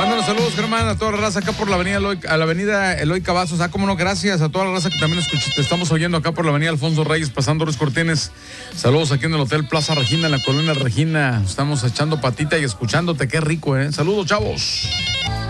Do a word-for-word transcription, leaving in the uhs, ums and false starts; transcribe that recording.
Mándanos saludos, Germán, a toda la raza acá por la avenida Eloy, a la avenida Eloy Cavazos. Ah, cómo no, gracias a toda la raza que también escucha, te estamos oyendo acá por la avenida Alfonso Reyes, pasando Ruiz Cortines. Saludos aquí en el Hotel Plaza Regina, en la colonia Regina. Estamos echando patita y escuchándote, qué rico, ¿eh? Saludos, chavos.